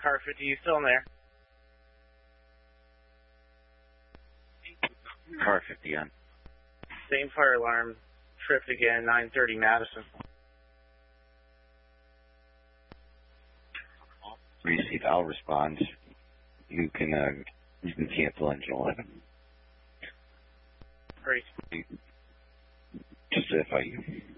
Car 50, you still in there? Car 50 on. Same fire alarm. Tripped again, 930 Madison. Receive, I'll respond. You can cancel engine 11. Great. Just FIU.